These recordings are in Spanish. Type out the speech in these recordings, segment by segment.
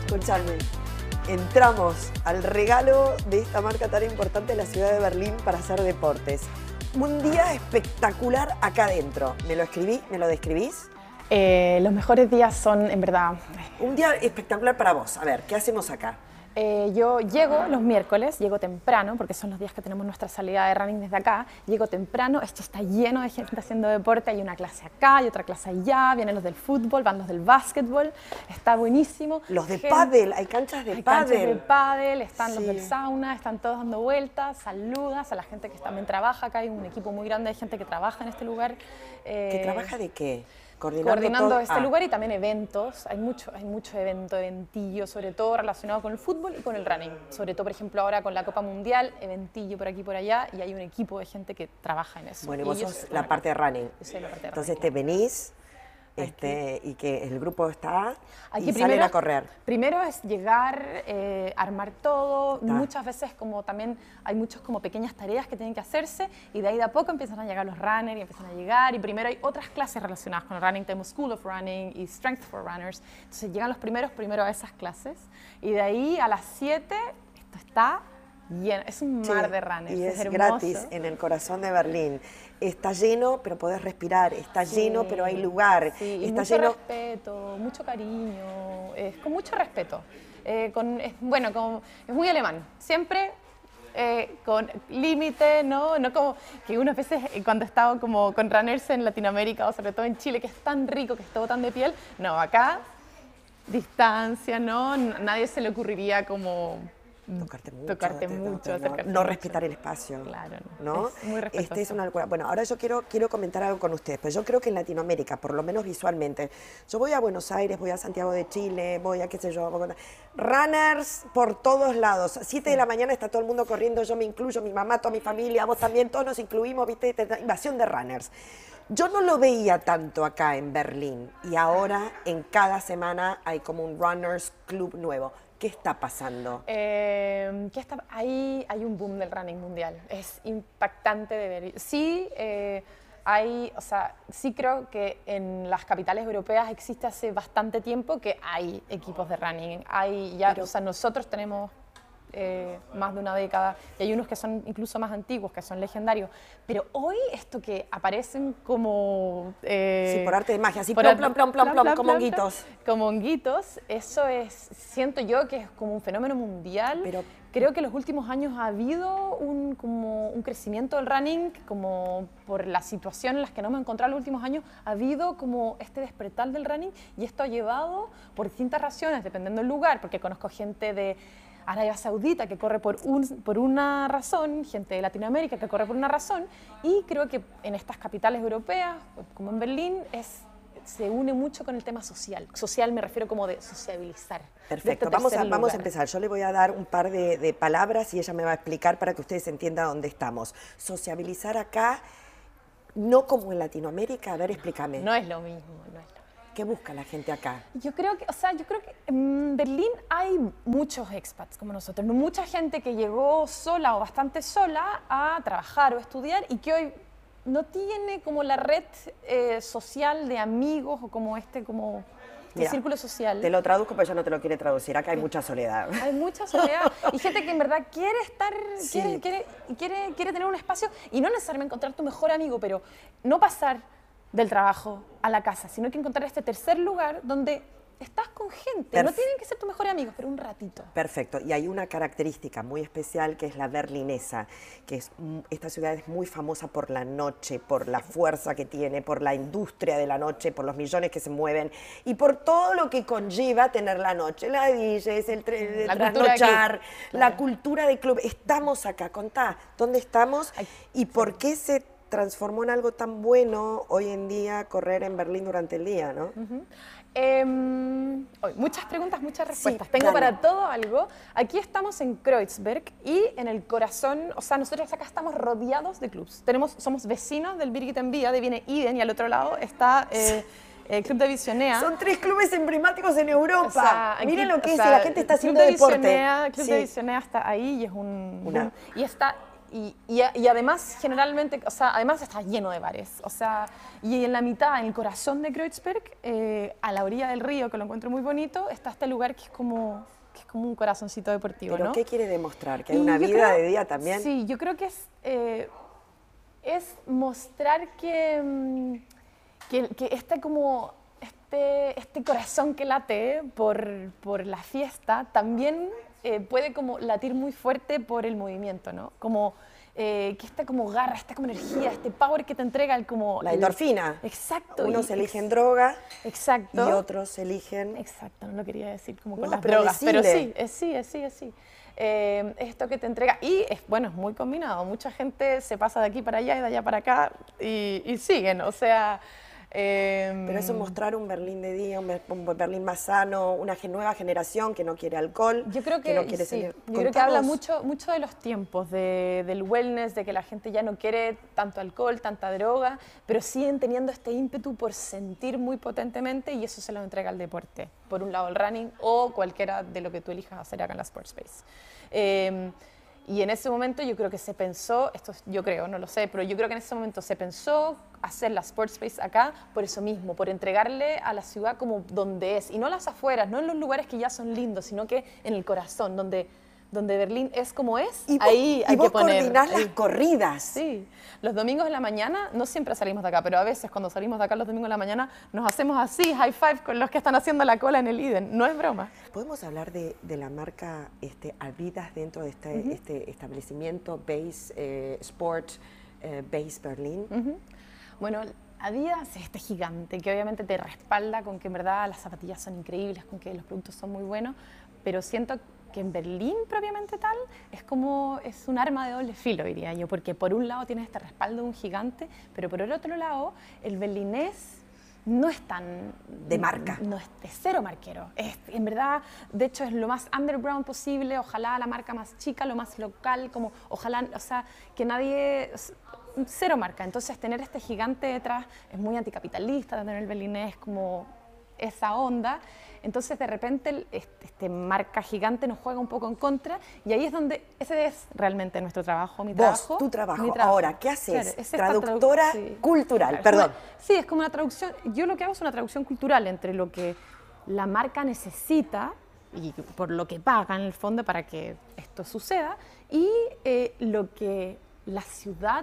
Escúchame, entramos al regalo de esta marca tan importante de la ciudad de Berlín para hacer deportes. Un día espectacular acá adentro. ¿Me lo escribí? ¿Me lo describís? Los mejores días son, en verdad... Un día espectacular para vos. A ver, ¿qué hacemos acá? Yo llego los miércoles, llego temprano, porque son los días que tenemos nuestra salida de running desde acá. Llego temprano, esto está lleno de gente haciendo deporte, hay una clase acá, hay otra clase allá, vienen los del fútbol, van los del básquetbol, está buenísimo. Los de pádel, hay canchas de pádel. Canchas de pádel, están Sí. los del sauna, están todos dando vueltas, saludas a la gente que también trabaja acá, hay un equipo muy grande de gente que trabaja en este lugar. ¿Que trabaja de qué? Coordinando todo. este lugar y también eventos. Hay mucho eventillo, sobre todo relacionado con el fútbol y con el running. Sobre todo, por ejemplo, ahora con la Copa Mundial, eventillo por aquí y por allá, y hay un equipo de gente que trabaja en eso. Bueno, y vos sos la parte de running. Yo soy la parte de Entonces running. te venís y que el grupo está Aquí y salen a correr. Primero es llegar, armar todo. Está. Muchas veces como también hay muchas como pequeñas tareas que tienen que hacerse y de ahí de a poco empiezan a llegar los runners y empiezan a llegar. Y primero hay otras clases relacionadas con el running. Tenemos School of Running y Strength for Runners. Entonces llegan los primeros primero a esas clases y de ahí a las 7 esto está lleno. Es un mar Sí, de runners. y es hermoso. gratis en el corazón de Berlín. Está lleno, pero podés respirar. Está Sí, lleno, pero hay lugar. sí, y Está mucho lleno. respeto, mucho cariño, con mucho respeto. Es muy alemán, siempre con límite, ¿no? No como que unas veces cuando he estado como con runners en Latinoamérica o sobre todo en Chile, que es tan rico, que es todo tan de piel, no, acá distancia, ¿no? Nadie se le ocurriría como... Tocarte mucho, acercarte no mucho. respetar el espacio. Claro, ¿no? es muy respetuoso. Es una locura. Bueno, ahora yo quiero comentar algo con ustedes, pero yo creo que en Latinoamérica, por lo menos visualmente, yo voy a Buenos Aires, voy a Santiago de Chile, voy a qué sé yo, Bogotá, runners por todos lados. 7 de la mañana está todo el mundo corriendo, yo me incluyo, mi mamá, toda mi familia, vos también, todos nos incluimos, ¿viste? Invasión de runners. Yo no lo veía tanto acá en Berlín y ahora en cada semana hay como un runners club nuevo. ¿Qué está pasando? Hay un boom del running mundial. Es impactante de ver. Sí, sí creo que en las capitales europeas existe hace bastante tiempo que hay equipos de running. Nosotros tenemos más de una década y hay unos que son incluso más antiguos, que son legendarios. Pero hoy esto que aparecen como... sí, por arte de magia, así plom, como honguitos. Como honguitos, eso siento yo que es como un fenómeno mundial. Pero creo que en los últimos años ha habido como un crecimiento del running, como por la situación en la que nos hemos encontrado en los últimos años, ha habido como este despertar del running y esto ha llevado por distintas razones, dependiendo del lugar, porque conozco gente de Arabia Saudita que corre por una razón, gente de Latinoamérica que corre por una razón, y creo que en estas capitales europeas, como en Berlín, se une mucho con el tema social. Social me refiero como de sociabilizar. Perfecto, vamos a empezar. Yo le voy a dar un par de palabras y ella me va a explicar para que ustedes entiendan dónde estamos. Sociabilizar acá, no como en Latinoamérica. A ver, explícame. No es lo mismo, no es lo mismo. ¿Qué busca la gente acá? Yo creo que en Berlín hay muchos expats como nosotros, mucha gente que llegó sola o bastante sola a trabajar o estudiar y que hoy no tiene como la red social de amigos o como Mira, círculo social. Te lo traduzco, pero ella no te lo quiere traducir. Acá hay mucha soledad. Hay mucha soledad y gente que en verdad quiere estar, Sí. quiere tener un espacio y no necesariamente encontrar tu mejor amigo, pero no pasar del trabajo a la casa, sino que encontrar este tercer lugar donde estás con gente. No tienen que ser tus mejores amigos, pero un ratito. Perfecto. Y hay una característica muy especial que es la berlinesa, que esta ciudad es muy famosa por la noche, por la fuerza que tiene, por la industria de la noche, por los millones que se mueven y por todo lo que conlleva tener la noche. La DJs, el trasnochar, la cultura de club. Estamos acá, contá, ¿dónde estamos? ¿Y por qué se transformó en algo tan bueno hoy en día correr en Berlín durante el día, ¿no? Muchas preguntas, muchas respuestas. Sí, Tengo dale. para todo algo. Aquí estamos en Kreuzberg y en el corazón, nosotros acá estamos rodeados de clubs. Somos vecinos del Birgit-en-Via, de viene Iden y al otro lado está el Club de Visionea. Son 3 clubes emblemáticos en Europa. O sea, Miren aquí, lo que es, la gente está haciendo deporte. El Club de Visionea está ahí y es y está y además, generalmente, o sea, además está lleno de bares. O sea, y en la mitad, en el corazón de Kreuzberg, a la orilla del río, que lo encuentro muy bonito, está este lugar que es como un corazoncito deportivo, ¿Pero ¿no? qué quiere demostrar? ¿Que hay una vida de día también? Sí, yo creo que es mostrar que este corazón que late por la fiesta también puede como latir muy fuerte por el movimiento, ¿no? Como que esta como garra, esta como energía, este power que te entrega la endorfina. Exacto. Unos eligen droga. Exacto. Y otros eligen... Exacto, no lo quería decir como con No, las pero drogas, decile. pero sí. Esto que te entrega, y es muy combinado, mucha gente se pasa de aquí para allá y de allá para acá y siguen, o sea... Pero eso mostrar un Berlín de día, un Berlín más sano, una nueva generación que no quiere alcohol, yo creo que no quiere sí. salir. Yo creo que habla mucho de los tiempos, del wellness, de que la gente ya no quiere tanto alcohol, tanta droga, pero siguen teniendo este ímpetu por sentir muy potentemente y eso se lo entrega al deporte. Por un lado el running o cualquiera de lo que tú elijas hacer acá en la Sports Space. Y en ese momento yo creo que se pensó, esto yo creo, no lo sé, pero yo creo que en ese momento se pensó hacer la Sports Space acá por eso mismo, por entregarle a la ciudad como donde es, y no a las afueras, no en los lugares que ya son lindos, sino que en el corazón, donde Berlín es como es, ahí hay que poner. Y vos coordinás las corridas. Sí, los domingos en la mañana, no siempre salimos de acá, pero a veces cuando salimos de acá los domingos en la mañana nos hacemos así, high five con los que están haciendo la cola en el Eden, no es broma. ¿Podemos hablar de la marca Adidas dentro de este establecimiento Base Sport Base Berlín? Bueno, Adidas es este gigante que obviamente te respalda con que en verdad las zapatillas son increíbles, con que los productos son muy buenos, pero siento que en Berlín propiamente tal es un arma de doble filo, diría yo, porque por un lado tienes este respaldo de un gigante, pero por el otro lado el berlinés no es tan... De marca. No es cero marquero. En verdad, de hecho, es lo más underground posible, ojalá la marca más chica, lo más local, como ojalá, o sea, que nadie... Cero marca. Entonces, tener este gigante detrás es muy anticapitalista, tener el berlinés como esa onda. Entonces, de repente, este marca gigante nos juega un poco en contra y ahí es donde ese es realmente nuestro trabajo, mi trabajo. Tu trabajo. Mi trabajo. Ahora, ¿qué haces? Claro, Traductora cultural, Claro, perdón. Sí, es como una traducción. Yo lo que hago es una traducción cultural entre lo que la marca necesita y por lo que paga en el fondo para que esto suceda y lo que la ciudad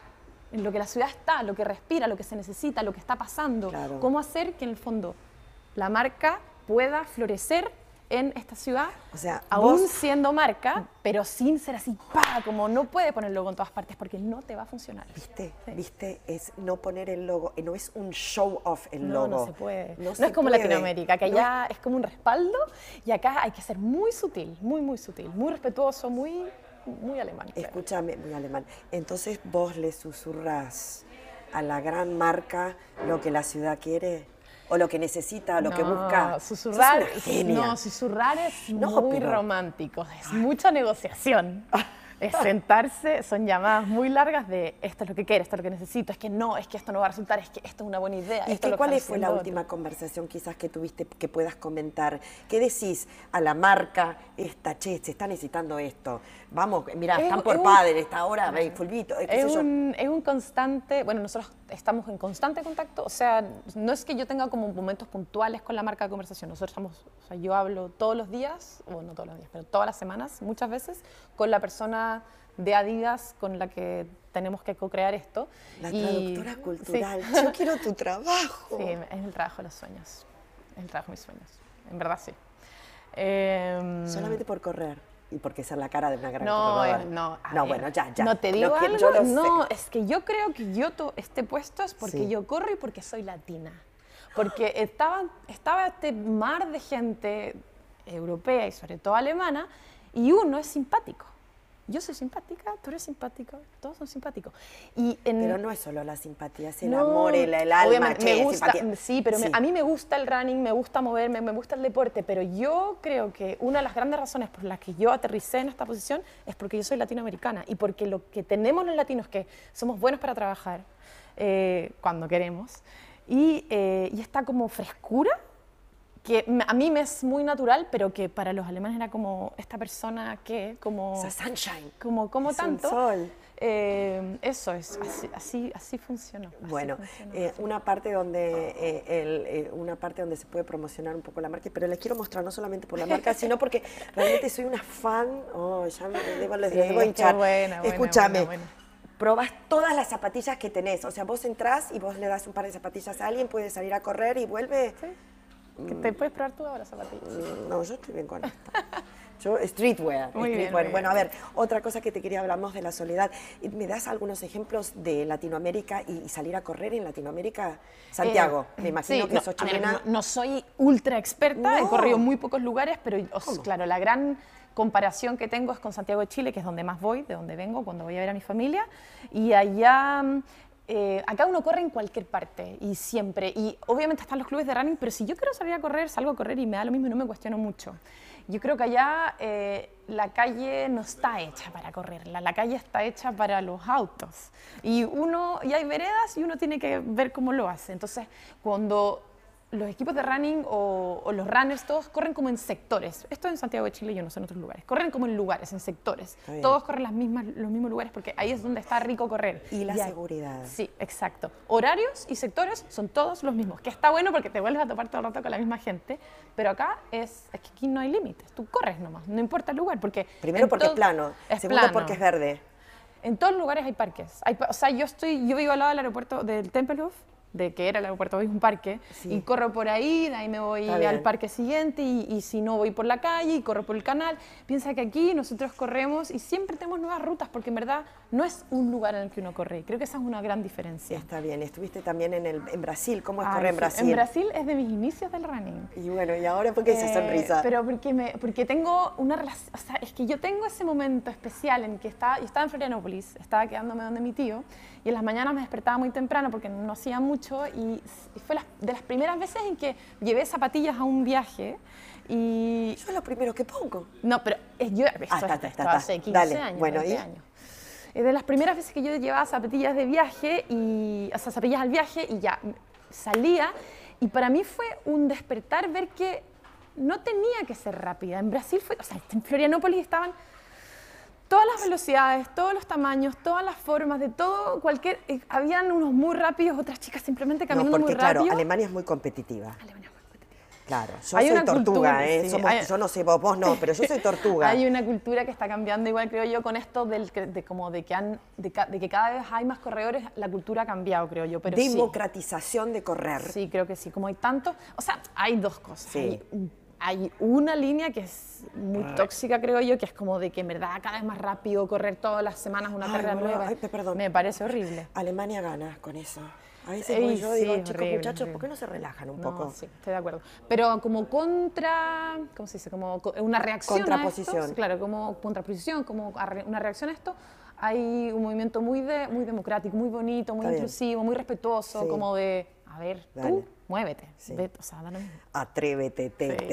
está, lo que respira, lo que se necesita, lo que está pasando. Claro. Cómo hacer que en el fondo la marca pueda florecer en esta ciudad, o sea, aún siendo marca, pero sin ser así, como no puede poner el logo en todas partes porque no te va a funcionar. ¿Viste? Es no poner el logo, no es un show off el logo. No se puede. No se es como puede. Latinoamérica, que allá es como un respaldo y acá hay que ser muy sutil, muy sutil, muy respetuoso, muy alemán. Escúchame, muy alemán. Entonces vos le susurras a la gran marca lo que la ciudad quiere o lo que necesita, o lo que busca. Susurrar, genia. susurrar es muy romántico, es mucha negociación. Es sentarse, son llamadas muy largas de esto es lo que quiero, esto es lo que necesito, es que esto no va a resultar, es que esto es una buena idea. ¿Y cuál fue la última conversación quizás que tuviste que puedas comentar? ¿Qué decís a la marca, se está necesitando esto? Vamos, mira, están por padres, esta hora, fulvito, es un constante, bueno, nosotros estamos en constante contacto, o sea, no es que yo tenga como momentos puntuales con la marca de conversación, yo hablo todos los días, o no todos los días, pero todas las semanas, muchas veces, con la persona de Adidas con la que tenemos que co-crear esto. La traductora cultural, sí. Yo quiero tu trabajo. Sí, es el trabajo de los sueños, es el trabajo de mis sueños, en verdad sí. Solamente por correr y porque ser la cara de una gran corredora. No, bueno, ya. No te digo algo, no, es que yo creo que yo este puesto es porque yo corro y porque soy latina. Porque estaba este mar de gente europea y sobre todo alemana y uno es simpático. Yo soy simpática, tú eres simpático, todos son simpáticos. Pero no es solo la simpatía, es el amor, el alma. Obviamente, me gusta, sí, pero a mí me gusta el running, me gusta moverme, me gusta el deporte, pero yo creo que una de las grandes razones por las que yo aterricé en esta posición es porque yo soy latinoamericana y porque lo que tenemos los latinos, que somos buenos para trabajar cuando queremos, y esta como frescura a mí me es muy natural, pero que para los alemanes era como esta persona que, como... Esa sunshine. Como Es tanto. un sol. Eso es, así funcionó. Bueno, una parte donde se puede promocionar un poco la marca, pero les quiero mostrar no solamente por la marca, sino porque realmente soy una fan. Oh, ya les debo hinchar. Escúchame. Buena. Probas todas las zapatillas que tenés. O sea, vos entrás y vos le das un par de zapatillas a alguien, puede salir a correr y vuelve. Sí. ¿Que te puedes probar tú ahora zapatillas? No, yo estoy bien con esto. Yo, streetwear. Muy bien. Bueno, a ver, otra cosa que te quería hablamos de la soledad. ¿Me das algunos ejemplos de Latinoamérica y salir a correr en Latinoamérica? Santiago, me imagino que sos chilena. No soy ultra experta, he corrido muy pocos lugares, pero claro, la gran comparación que tengo es con Santiago de Chile, que es donde más voy, de donde vengo, cuando voy a ver a mi familia, y allá... acá uno corre en cualquier parte y siempre, y obviamente están los clubes de running, pero si yo quiero salir a correr, salgo a correr y me da lo mismo y no me cuestiono mucho. Yo creo que allá la calle no está hecha para correrla, la calle está hecha para los autos. Y hay veredas y uno tiene que ver cómo lo hace. Entonces, cuando los equipos de running o los runners, todos corren como en sectores. Esto en Santiago de Chile, yo no sé en otros lugares. Corren como en lugares, en sectores. Todos corren los mismos lugares porque ahí es donde está rico correr. Y la seguridad. Sí, exacto. Horarios y sectores son todos los mismos, que está bueno porque te vuelves a topar todo el rato con la misma gente, pero acá es que aquí no hay límites. Tú corres nomás, no importa el lugar. Porque primero porque es plano, segundo porque es verde. En todos los lugares hay parques. O sea, yo vivo al lado del aeropuerto del Tempelhof, que era el aeropuerto, hoy es un parque, y corro por ahí, de ahí me voy al parque siguiente, y si no voy por la calle y corro por el canal. Piensa que aquí nosotros corremos y siempre tenemos nuevas rutas, porque en verdad no es un lugar en el que uno corre. Creo que esa es una gran diferencia. Está bien, estuviste también en Brasil, ¿cómo es correr en Brasil? En Brasil es de mis inicios del running. Y bueno, ¿y ahora por qué esa sonrisa? Pero porque tengo una relación, o sea, es que yo tengo ese momento especial en que yo estaba en Florianópolis, estaba quedándome donde mi tío, y en las mañanas me despertaba muy temprano porque no hacía mucho, y fue de las primeras veces en que llevé zapatillas a un viaje. Y yo es lo primero que pongo. No, pero esto hace 15 años, bueno, 20 años. Es de las primeras veces que yo llevaba zapatillas de viaje, zapatillas al viaje, y ya salía, y para mí fue un despertar ver que no tenía que ser rápida. En Brasil en Florianópolis estaban todas las velocidades, todos los tamaños, todas las formas, de todo, habían unos muy rápidos, otras chicas simplemente caminando muy rápido. Claro, Alemania es muy competitiva. Claro, yo hay soy una tortuga, cultura, yo no sé, vos no, pero yo soy tortuga. Hay una cultura que está cambiando igual, creo yo, con esto de que cada vez hay más corredores, la cultura ha cambiado, creo yo. Pero democratización de correr. Sí, creo que sí, como hay tantos, o sea, hay dos cosas. Sí. Hay una línea que es muy tóxica, creo yo, que es como de que en verdad cada vez más rápido correr todas las semanas una carrera nueva. Me parece horrible. Alemania gana con eso. A veces voy yo digo, chicos, horrible, muchachos, ¿por qué no se relajan un poco? Sí, estoy de acuerdo. Pero como ¿cómo se dice? Como una reacción contraposición. A esto, claro, como contraposición, como una reacción a esto, hay un movimiento muy democrático, muy bonito, muy inclusivo, muy respetuoso, como de, a ver, tú muévete, o sea, da lo mismo. Atrévete,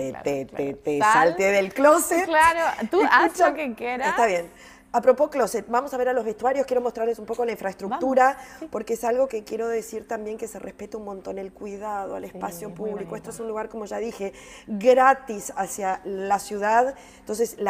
salte del closet. Claro, tú haz lo que quieras. Está bien. A propósito closet, vamos a ver a los vestuarios, quiero mostrarles un poco la infraestructura, porque es algo que quiero decir también, que se respeta un montón el cuidado al espacio público. Esto es un lugar, como ya dije, gratis hacia la ciudad, entonces